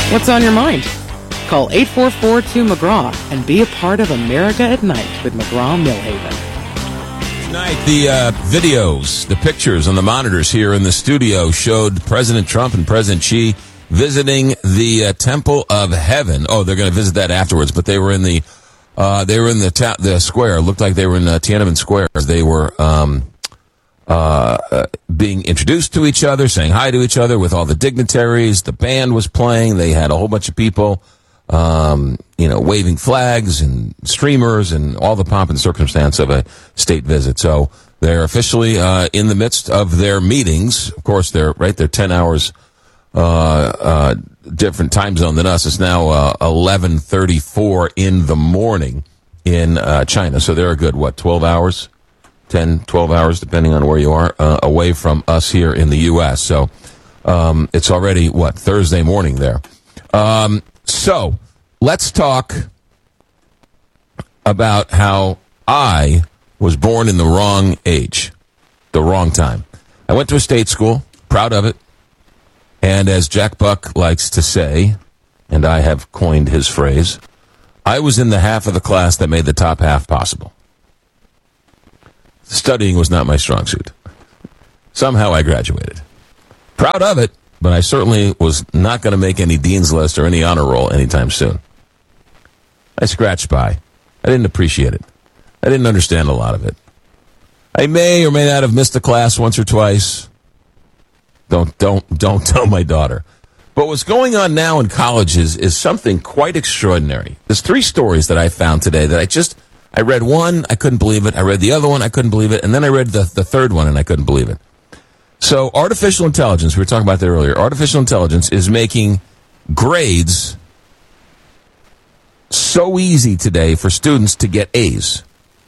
What's on your mind? Call 844-2McGraw and be a part of America at Night with McGraw-Millhaven. Tonight, the videos, the pictures on the monitors here in the studio showed President Trump and President Xi visiting the Temple of Heaven. Oh, they're going to visit that afterwards, but they were in the square. It looked like they were in Tiananmen Square. They were being introduced to each other, saying hi to each other with all the dignitaries. The band was playing. They had a whole bunch of people, waving flags and streamers and all the pomp and circumstance of a state visit. So they're officially in the midst of their meetings. Of course, they're 10 hours different time zone than us. It's now 11:34 in the morning in China. So they're a good, 12 hours? 10, 12 hours, depending on where you are, away from us here in the U.S. So it's already, Thursday morning there. So let's talk about how I was born in the wrong age, the wrong time. I went to a state school, proud of it. And as Jack Buck likes to say, and I have coined his phrase, I was in the half of the class that made the top half possible. Studying was not my strong suit. Somehow I graduated. Proud of it, but I certainly was not going to make any dean's list or any honor roll anytime soon. I scratched by. I didn't appreciate it. I didn't understand a lot of it. I may or may not have missed a class once or twice. Don't tell my daughter. But what's going on now in colleges is something quite extraordinary. There's 3 stories that I found today that I read one, I couldn't believe it. I read the other one, I couldn't believe it. And then I read the third one, and I couldn't believe it. So artificial intelligence, we were talking about that earlier, artificial intelligence is making grades so easy today for students to get A's.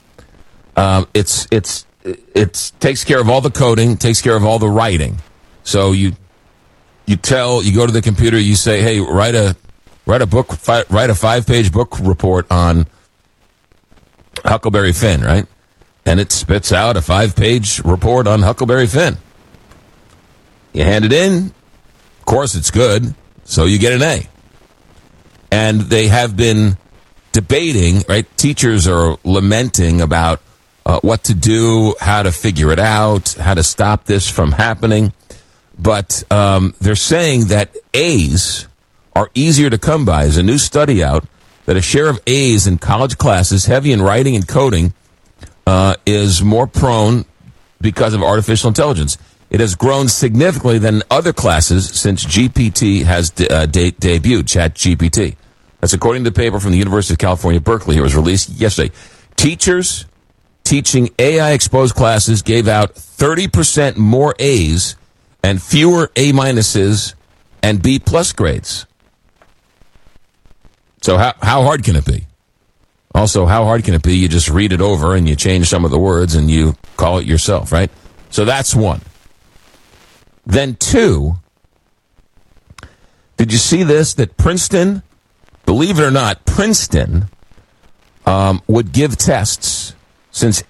It takes care of all the coding, takes care of all the writing. So you go to the computer, you say, hey, write a 5-page book report on Huckleberry Finn, right? And it spits out a 5-page report on Huckleberry Finn. You hand it in, of course it's good, so you get an A. And they have been debating, right? Teachers are lamenting about what to do, how to figure it out, how to stop this from happening. But they're saying that A's are easier to come by. There's a new study out that a share of A's in college classes heavy in writing and coding is more prone because of artificial intelligence. It has grown significantly than other classes since GPT has debuted, ChatGPT. That's according to the paper from the University of California, Berkeley. It was released yesterday. Teachers teaching AI-exposed classes gave out 30% more A's and fewer A-minuses and B-plus grades. So how hard can it be? Also, how hard can it be? You just read it over and you change some of the words and you call it yourself, right? So that's one. Then 2, did you see this? That Princeton, believe it or not, Princeton would give tests. Since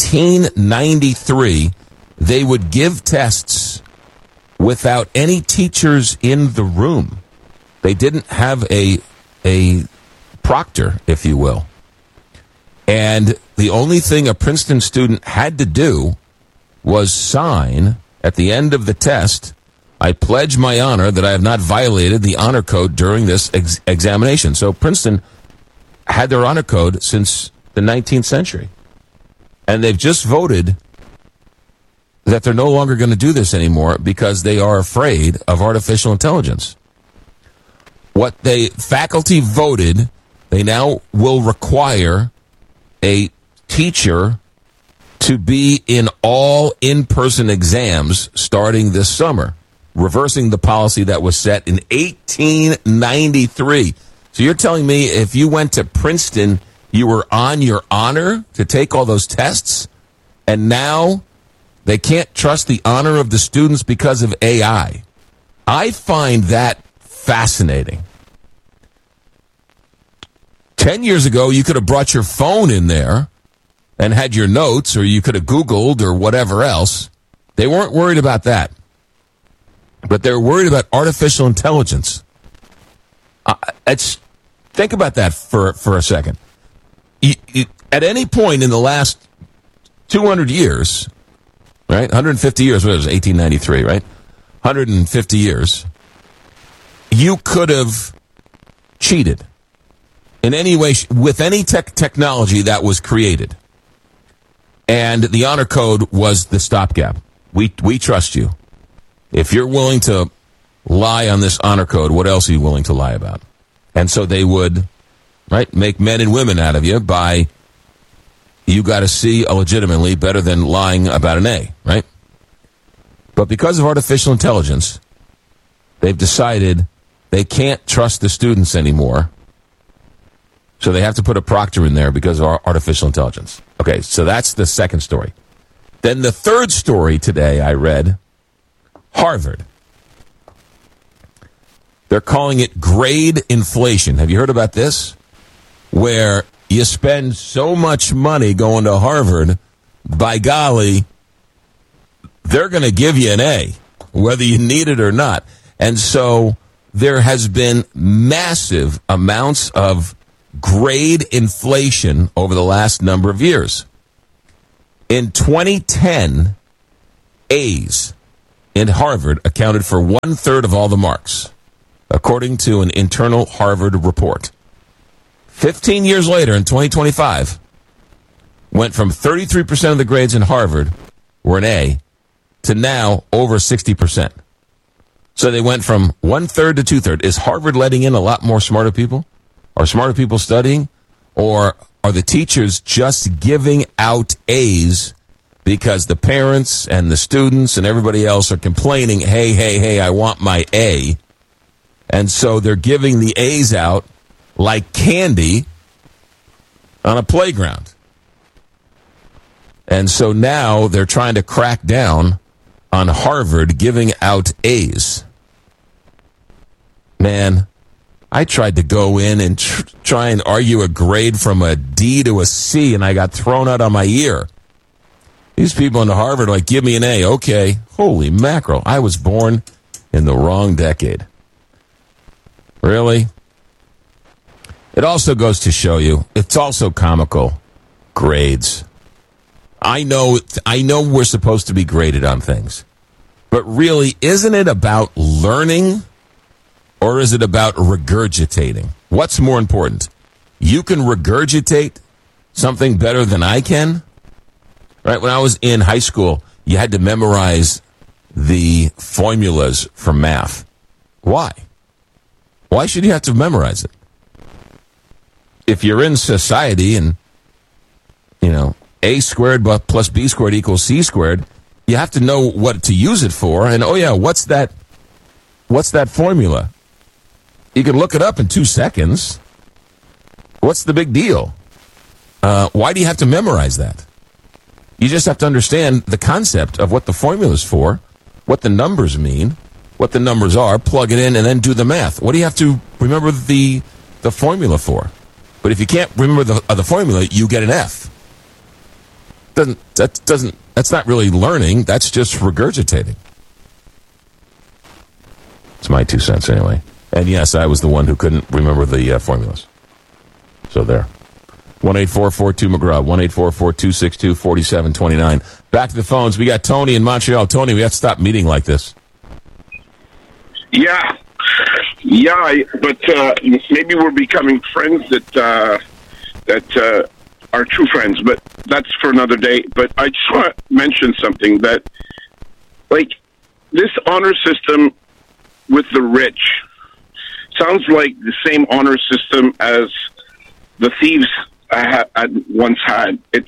1893, they would give tests without any teachers in the room. They didn't have a proctor, if you will. And the only thing a Princeton student had to do was sign at the end of the test, I pledge my honor that I have not violated the honor code during this examination. So Princeton had their honor code since the 19th century. And they've just voted that they're no longer going to do this anymore because they are afraid of artificial intelligence. What faculty voted, they now will require a teacher to be in all in-person exams starting this summer, reversing the policy that was set in 1893. So you're telling me if you went to Princeton, you were on your honor to take all those tests, and now they can't trust the honor of the students because of AI. I find that fascinating. 10 years ago, you could have brought your phone in there and had your notes, or you could have Googled or whatever else. They weren't worried about that. But they're worried about artificial intelligence. Think about that for a second. At any point in the last 200 years, right? 150 years, what was it, 1893, right? 150 years, you could have cheated in any way, with any technology that was created. And the honor code was the stopgap. We trust you. If you're willing to lie on this honor code, what else are you willing to lie about? And so they would, right, make men and women out of you by, you got a C legitimately better than lying about an A, right? But because of artificial intelligence, they've decided they can't trust the students anymore. So they have to put a proctor in there because of artificial intelligence. Okay, so that's the second story. Then the third story today I read, Harvard. They're calling it grade inflation. Have you heard about this? Where you spend so much money going to Harvard, by golly, they're going to give you an A, whether you need it or not. And so there has been massive amounts of grade inflation over the last number of years. In 2010, A's in Harvard accounted for 1/3 of all the marks, according to an internal Harvard report. 15 years later, in 2025, went from 33% of the grades in Harvard were an A to now over 60%. So they went from 1/3 to 2/3. Is Harvard letting in a lot more smarter people? Are smarter people studying? Or are the teachers just giving out A's because the parents and the students and everybody else are complaining, hey, I want my A. And so they're giving the A's out like candy on a playground. And so now they're trying to crack down on Harvard giving out A's. Man, I tried to go in and try and argue a grade from a D to a C, and I got thrown out on my ear. These people in Harvard are like, give me an A. Okay. Holy mackerel. I was born in the wrong decade. Really? It also goes to show you, it's also comical. Grades. I know we're supposed to be graded on things. But really, isn't it about learning? Or is it about regurgitating? What's more important? You can regurgitate something better than I can? Right? When I was in high school, you had to memorize the formulas for math. Why? Why should you have to memorize it? If you're in society and, A squared plus B squared equals C squared, you have to know what to use it for. And, what's that formula? You can look it up in 2 seconds. What's the big deal? Why do you have to memorize that? You just have to understand the concept of what the formula is for, what the numbers mean, what the numbers are, plug it in, and then do the math. What do you have to remember the formula for? But if you can't remember the formula, you get an F. That's not really learning. That's just regurgitating. It's my 2 cents anyway. And yes, I was the one who couldn't remember the formulas. So there. 1-844-2-McGraw, 1-844-262-4729. Back to the phones. We got Tony in Montreal. Tony, we have to stop meeting like this. Yeah, but maybe we're becoming friends that are true friends, but that's for another day. But I just want to mention something that, like, this honor system with the rich sounds like the same honor system as the thieves I once had. It's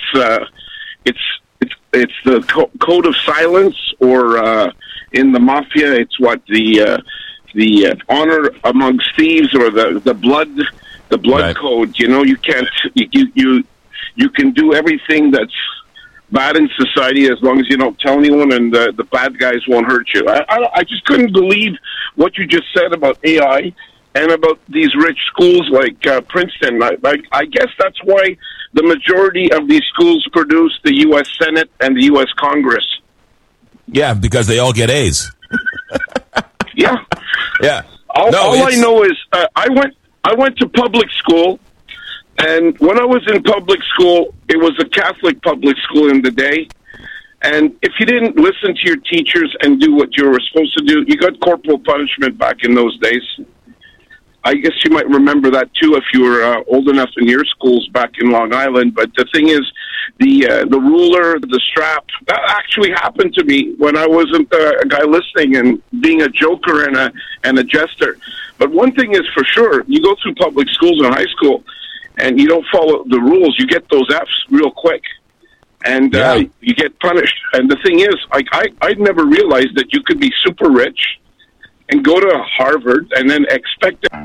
the code of silence, or in the mafia, it's what the honor amongst thieves, or the blood right. Code. You can't you can do everything that's bad in society as long as you don't tell anyone, and the bad guys won't hurt you. I just couldn't believe what you just said about AI and about these rich schools like Princeton. I guess that's why the majority of these schools produce the U.S. Senate and the U.S. Congress. Yeah, because they all get A's. Yeah. Yeah. All I know is I went to public school, and when I was in public school, it was a Catholic public school in the day. And if you didn't listen to your teachers and do what you were supposed to do, you got corporal punishment back in those days. I guess you might remember that too if you were old enough in your schools back in Long Island. But the thing is, the ruler, the strap, that actually happened to me when I wasn't a guy listening and being a joker and a jester. But one thing is for sure, you go through public schools in high school and you don't follow the rules, you get those Fs real quick. And you get punished. And the thing is, I'd never realized that you could be super rich and go to Harvard and then expect it.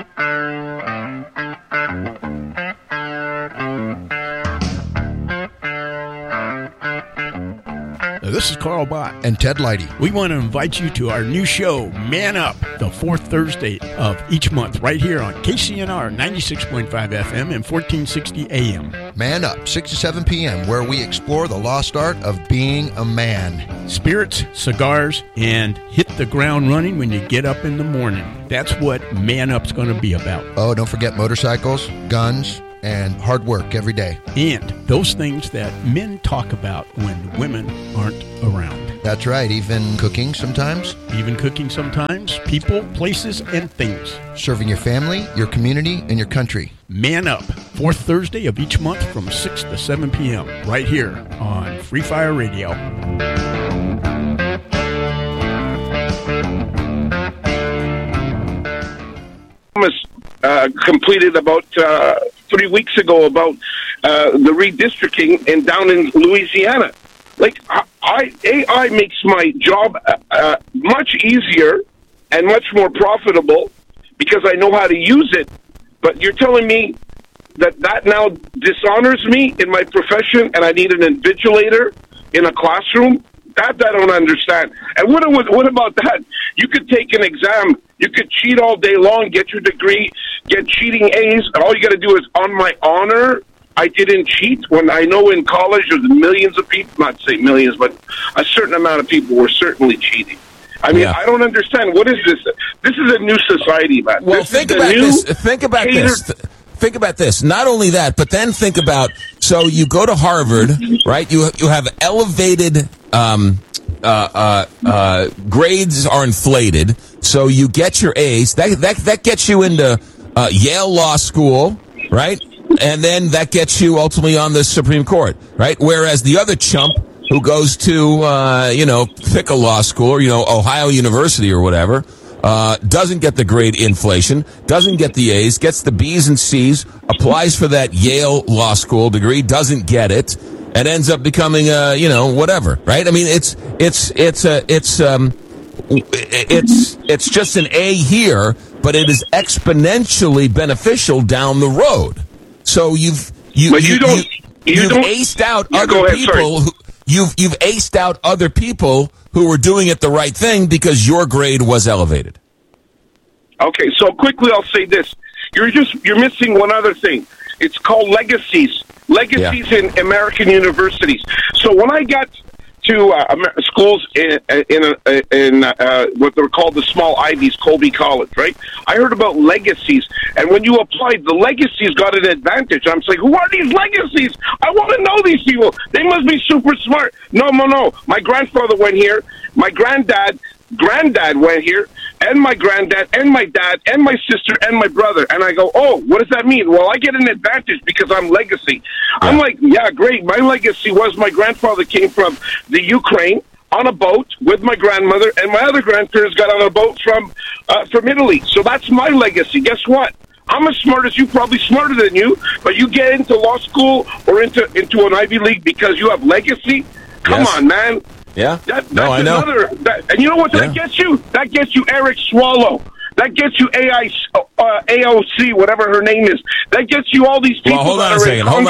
This is Carl Bott and Ted Leidy. We want to invite you to our new show, Man Up, the fourth Thursday of each month, right here on KCNR 96.5 FM and 1460 AM. Man Up, 6 to 7 p.m., where we explore the lost art of being a man. Spirits, cigars, and hit the ground running when you get up in the morning. That's what Man Up's going to be about. Oh, don't forget motorcycles, guns, and hard work every day. And those things that men talk about when women aren't around. That's right, even cooking sometimes. People, places, and things. Serving your family, your community, and your country. Man Up, fourth Thursday of each month from 6 to 7 p.m. right here on Free Fire Radio. Completed about 3 weeks ago about the redistricting down in Louisiana. Like, AI makes my job much easier and much more profitable because I know how to use it. But you're telling me that now dishonors me in my profession and I need an invigilator in a classroom? That I don't understand. And what about that? You could take an exam. You could cheat all day long, get your degree, get cheating A's, and all you got to do is, on my honor, I didn't cheat. When I know in college there's millions of people, not say millions, but a certain amount of people were certainly cheating. I mean, I don't understand. What is this? This is a new society, man. Well, think about this. Think about this. Not only that, but then think about, so you go to Harvard, right? You have elevated grades are inflated, so you get your A's. That gets you into Yale Law School, right? And then that gets you ultimately on the Supreme Court, right? Whereas the other chump who goes to pick a law school or Ohio University or whatever, doesn't get the grade inflation, doesn't get the A's, gets the B's and C's, applies for that Yale Law School degree, doesn't get it, and ends up becoming whatever, right? I mean, it's just an A here, but it is exponentially beneficial down the road. So you've aced out other people. You've aced out other people who were doing it the right thing because your grade was elevated. Okay, so quickly I'll say this. You're missing one other thing. It's called legacies. Legacies in American universities. So when I got to schools in what they're called the small Ivies, Colby College, right? I heard about legacies, and when you applied, the legacies got an advantage. I'm saying, who are these legacies? I want to know these people. They must be super smart. No. My grandfather went here. My granddad went here, and my granddad, and my dad, and my sister, and my brother. And I go, oh, what does that mean? Well, I get an advantage because I'm legacy. Yeah. I'm like, yeah, great. My legacy was my grandfather came from the Ukraine on a boat with my grandmother, and my other grandparents got on a boat from Italy. So that's my legacy. Guess what? I'm as smart as you, probably smarter than you, but you get into law school or into an Ivy League because you have legacy? Come on, man. Yeah. I know. And you know what that gets you? That gets you Eric Swallow. That gets you AOC, whatever her name is. That gets you all these people. Well, hold on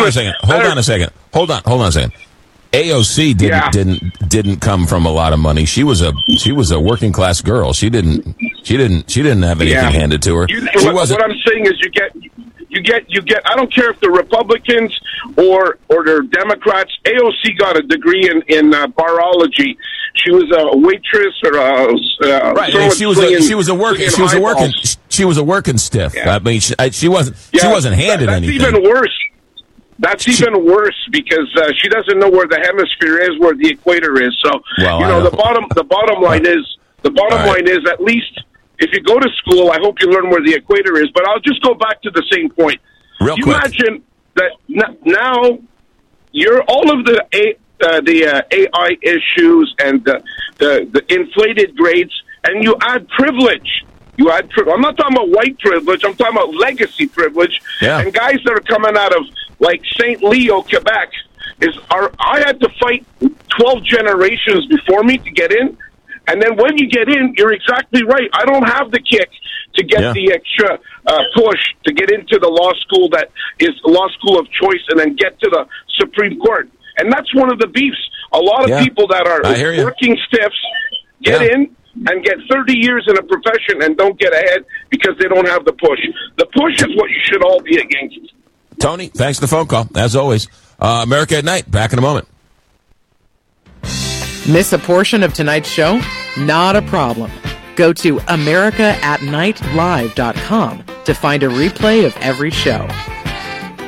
a second. AOC didn't come from a lot of money. She was a working class girl. She didn't have anything handed to her. What I'm saying is You get. I don't care if they're Republicans or they're Democrats. AOC got a degree in barology. She was a waitress or right. She was a working stiff. Yeah. I mean, she wasn't handed anything. Even worse. That's even worse because she doesn't know where the hemisphere is, where the equator is. So the bottom line is at least if you go to school, I hope you learn where the equator is. But I'll just go back to the same point. Real quick. Imagine that now you're all of the AI issues and the inflated grades, and you add privilege. I'm not talking about white privilege. I'm talking about legacy privilege. Yeah. And guys that are coming out of like St. Leo, Quebec, I had to fight 12 generations before me to get in. And then when you get in, you're exactly right. I don't have the kick to get the extra push to get into the law school that is law school of choice and then get to the Supreme Court. And that's one of the beefs. A lot of people that are working stiffs get in and get 30 years in a profession and don't get ahead because they don't have the push. The push is what you should all be against. Tony, thanks for the phone call, as always. America at Night, back in a moment. Miss a portion of tonight's show? Not a problem. Go to AmericaAtNightLive.com to find a replay of every show.